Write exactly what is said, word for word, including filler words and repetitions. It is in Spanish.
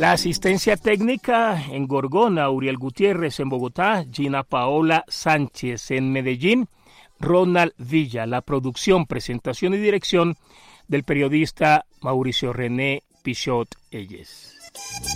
La asistencia técnica en Gorgona, Uriel Gutiérrez en Bogotá, Gina Paola Sánchez en Medellín, Ronald Villa. La producción, presentación y dirección del periodista Mauricio René Pichot Elles.